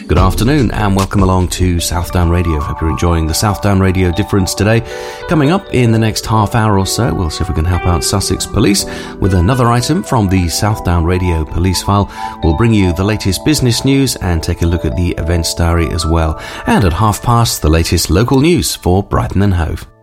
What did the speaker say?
Good afternoon and welcome along to Southdown Radio. Hope you're enjoying the Southdown Radio difference today. Coming up in the next half hour or so, we'll see if we can help out Sussex Police with another item from the Southdown Radio Police File. We'll bring you the latest business news and take a look at the events diary as well. And at past, the latest local news for Brighton and Hove.